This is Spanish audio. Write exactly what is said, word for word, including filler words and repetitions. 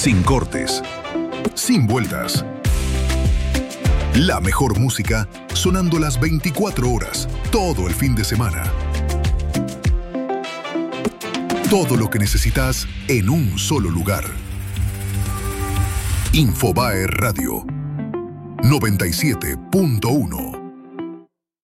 Sin cortes, sin vueltas. La mejor música sonando las veinticuatro horas, todo el fin de semana. Todo lo que necesitas en un solo lugar. Infobae Radio noventa y siete punto uno.